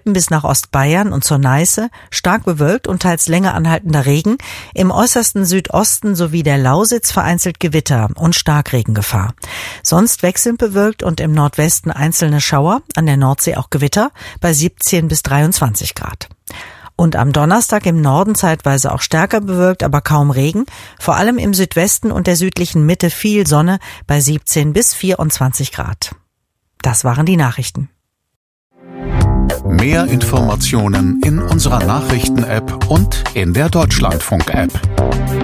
Alpen bis nach Ostbayern und zur Neiße stark bewölkt und teils länger anhaltender Regen, im äußersten Südosten sowie der Lausitz vereinzelt Gewitter und Starkregengefahr. Sonst wechselnd bewölkt und im Nordwesten einzelne Schauer, an der Nordsee auch Gewitter, bei 17 bis 23 Grad. Und am Donnerstag im Norden zeitweise auch stärker bewölkt, aber kaum Regen. Vor allem im Südwesten und der südlichen Mitte viel Sonne bei 17 bis 24 Grad. Das waren die Nachrichten. Mehr Informationen in unserer Nachrichten-App und in der Deutschlandfunk-App.